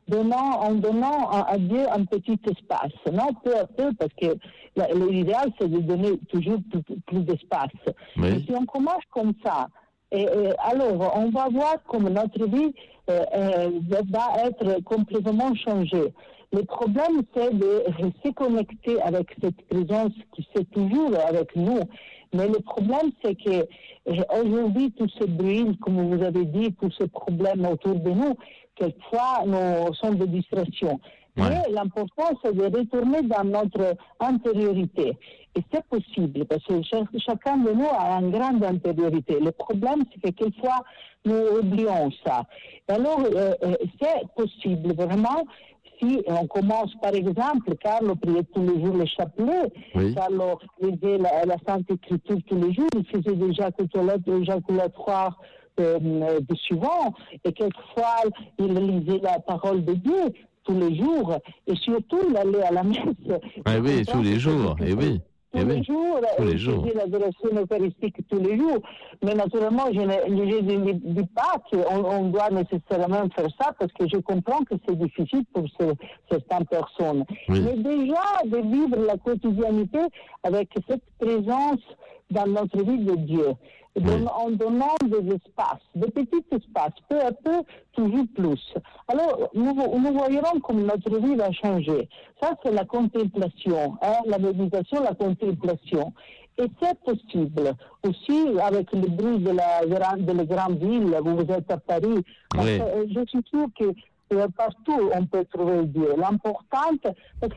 en donnant à Dieu un petit espace, non, peu à peu, parce que l'idéal c'est de donner toujours plus d'espace. Oui. Et si on commence comme ça, alors on va voir comme notre vie va être complètement changée. Le problème, c'est de se connecter avec cette présence qui est toujours avec nous. Mais le problème, c'est que aujourd'hui, tout ce bruit, comme vous avez dit, tous ces problèmes autour de nous, quelquefois, sont des distractions. Ouais. Mais l'important, c'est de retourner dans notre intériorité. Et c'est possible, parce que chacun de nous a une grande intériorité. Le problème, c'est que quelquefois, nous oublions ça. Alors, c'est possible, vraiment. Si on commence, par exemple, Carlo priait tous les jours le chapelet, Oui. Carlo lisait la Sainte Écriture tous les jours, il faisait déjà l'éjaculatoire de souvent, et quelquefois, il lisait la parole de Dieu tous les jours, et surtout, il allait à la messe. Oui, tous les jours, et oui. Tous les jours, il faisait l'adoration eucharistique tous les jours. Mais naturellement, je ne dis pas qu'on doit nécessairement faire ça, parce que je comprends que c'est difficile pour certaines personnes. Oui. Mais déjà, de vivre la quotidienneté avec cette présence dans notre vie de Dieu, en donnant des espaces, des petits espaces, peu à peu, toujours plus. Alors, nous voyons comme notre vie va changer. Ça, c'est la contemplation, la méditation, la contemplation. Et c'est possible aussi avec le bruit de la grande ville, vous êtes à Paris. Oui. Je suis sûre que partout on peut trouver Dieu. L'important, parce que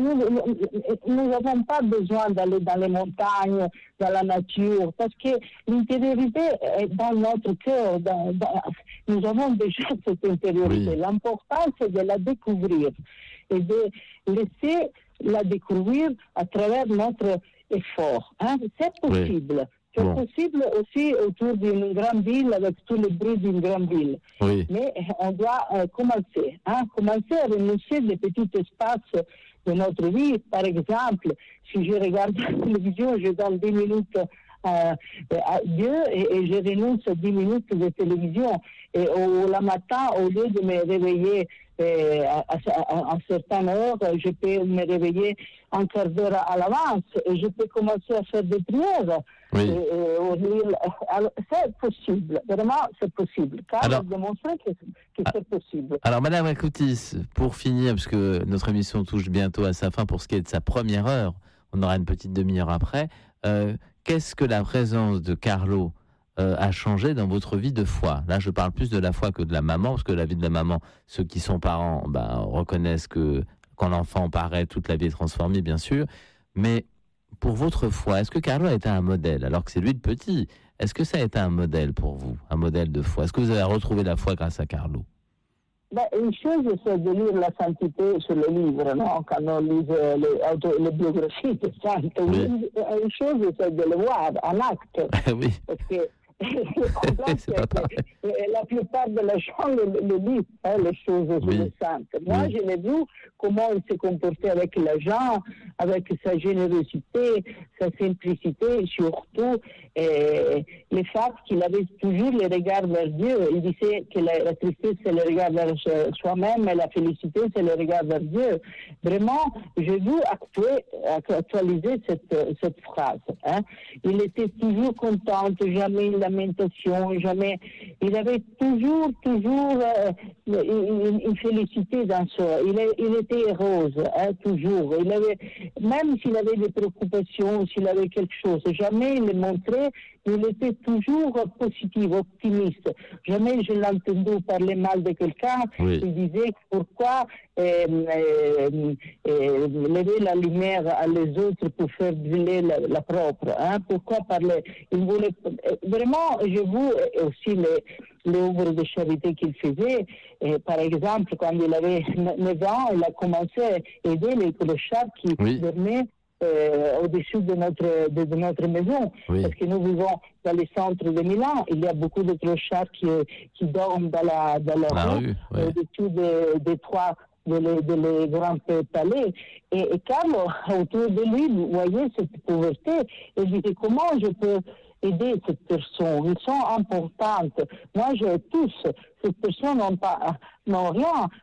nous n'avons pas besoin d'aller dans les montagnes, dans la nature, parce que l'intériorité est dans notre cœur. Nous avons déjà cette intériorité. Oui. L'important, c'est de la découvrir et de laisser la découvrir à travers notre effort. C'est possible. Oui. C'est possible aussi autour d'une grande ville, avec tous les bruits d'une grande ville. Oui. Mais on doit commencer à renoncer des petits espaces de notre vie. Par exemple, si je regarde la télévision, je donne 10 minutes à Dieu et je renonce à 10 minutes de télévision. Et le matin, au lieu de me réveiller à certaines heures, je peux me réveiller un quart d'heure à l'avance et je peux commencer à faire des prières. Oui. Alors, c'est possible, vraiment c'est possible. Car on a démontré que c'est possible. Alors Madame Akoutis, pour finir, parce que notre émission touche bientôt à sa fin pour ce qui est de sa première heure, on aura une petite demi-heure après, qu'est-ce que la présence de Carlo a changé dans votre vie de foi? Là, je parle plus de la foi que de la maman, parce que la vie de la maman, ceux qui sont parents reconnaissent que quand l'enfant paraît, toute la vie est transformée, bien sûr. Mais pour votre foi, est-ce que Carlo a été un modèle, alors que c'est lui le petit? Est-ce que ça a été un modèle pour vous, un modèle de foi? Est-ce que vous avez retrouvé la foi grâce à Carlo? Une chose, c'est de lire la sainteté sur le livre, non? Quand on lit les biographies de saintes. Oui. Une chose, c'est de le voir en acte. Oui. Parce que le problème, c'est que la plupart de les gens le lisent, les choses sur les saintes. Moi, je l'ai vu comment il s'est comporté avec les gens, avec sa générosité, sa simplicité, surtout le fait qu'il avait toujours le regard vers Dieu. Il disait que la tristesse, c'est le regard vers soi-même, et la félicité, c'est le regard vers Dieu. Vraiment, j'ai vu actualiser cette phrase. Il était toujours content, jamais une lamentation, jamais. Il avait toujours une félicité dans soi. Il était rose, toujours. Même s'il avait des préoccupations, s'il avait quelque chose, jamais il le montrait. Il était toujours positif, optimiste. Jamais je l'ai entendu parler mal de quelqu'un. Oui. Il disait pourquoi lever la lumière à les autres pour faire brûler la propre. Pourquoi parler? Il voulait vraiment, je vois aussi les œuvres de charité qu'il faisait. Et par exemple, quand il avait 9 ans, il a commencé à aider les clochards qui dormaient au-dessus de notre maison. Oui. Parce que nous vivons dans le centre de Milan. Il y a beaucoup de clochards qui dorment dans la rue, au-dessus des toits de les grands palais. Et Carlo, autour de lui, vous voyez cette pauvreté. Et il disait, comment je peux aider cette personne? Ils sont importantes. Moi, j'ai tous. Ces personnes n'ont rien.